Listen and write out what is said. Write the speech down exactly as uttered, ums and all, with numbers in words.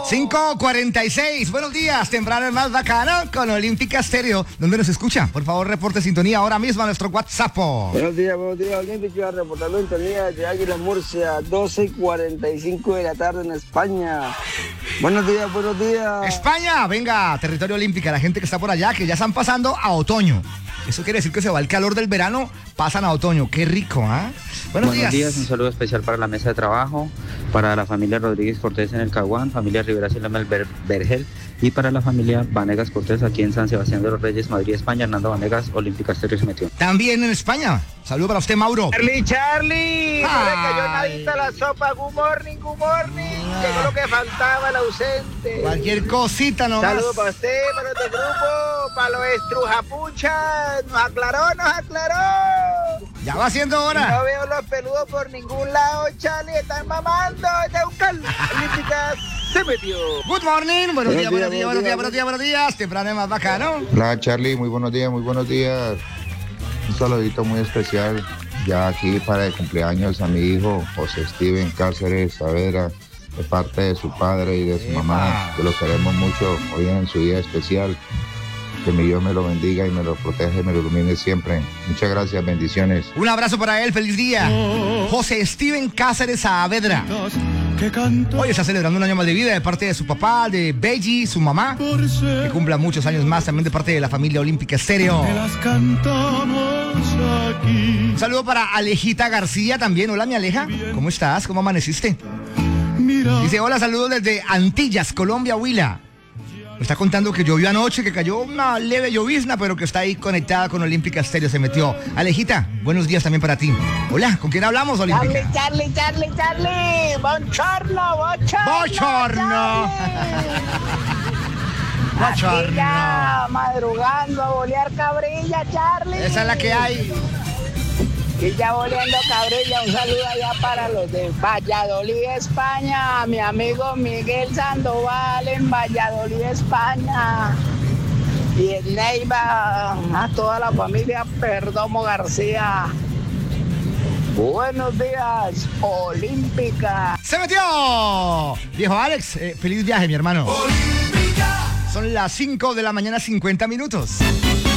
cinco cuarenta y seis, buenos días, temprano es más bacano con Olímpica Estéreo. ¿Dónde nos escucha? Por favor, reporte sintonía ahora mismo a nuestro WhatsApp. Buenos días, buenos días, Olímpica, reportando sintonía de Águila Murcia, doce y cuarenta y cinco de la tarde en España. Buenos días, buenos días. España, venga, territorio olímpica, la gente que está por allá, que ya están pasando a otoño. Eso quiere decir que se va el calor del verano, pasan a otoño. Qué rico, ¿ah? ¿eh? Buenos, Buenos días. días, un saludo especial para la mesa de trabajo, para la familia Rodríguez Cortés en el Caguán, familia Rivera Silva en el Vergel y para la familia Vanegas Cortés aquí en San Sebastián de los Reyes, Madrid, España. Hernando Vanegas, Olímpica Estéreo se metió. También en España. Saludo para usted, Mauro. Charlie, Charlie, no le cayó nadita la sopa. Good morning, good morning. Ah. Llegó lo que faltaba, el ausente. Cualquier cosita nomás. Saludos para usted, para este grupo, para los estrujapuchas. Nos aclaró, nos aclaró. Ya va siendo hora. No veo los peludos por ningún lado, Charlie. Están mamando. De un cal. Olímpica se metió. Good morning. Buenos días, buenos días, buenos días, buenos días, buenos días. Temprano es más bacano. Hola, Charlie. Muy buenos días, muy buenos días. Un saludito muy especial ya aquí para el cumpleaños a mi hijo José Steven Cáceres Saavedra, de parte de su padre y de su mamá, que lo queremos mucho hoy en su día especial. Que mi Dios me lo bendiga y me lo proteja y me lo ilumine siempre. Muchas gracias, bendiciones. Un abrazo para él, feliz día. José Steven Cáceres Saavedra. Hoy está celebrando un año más de vida de parte de su papá, de Belly, su mamá. Que cumpla muchos años más, también de parte de la familia Olímpica Estéreo. Un saludo para Alejita García también. Hola, mi Aleja. ¿Cómo estás? ¿Cómo amaneciste? Dice, hola, saludos desde Antillas, Colombia, Huila. Me está contando que llovió anoche, que cayó una leve llovizna, pero que está ahí conectada con Olímpica Estéreo, se metió. Alejita, buenos días también para ti. Hola, ¿con quién hablamos, Olímpica? Charlie, Charlie, Charlie, Charlie. Bonchorno, bonchorno. Bochorno. Bochorno. Ya madrugando a bolear cabrilla, Charlie. Esa es la que hay. Y ya boleando cabrilla, un saludo allá para los de Valladolid, España, mi amigo Miguel Sandoval en Valladolid, España. Y en Neiva, a toda la familia Perdomo García. Buenos días, Olímpica. ¡Se metió! Viejo Alex, eh, feliz viaje, mi hermano. Olímpica. Son las cinco de la mañana, cincuenta minutos.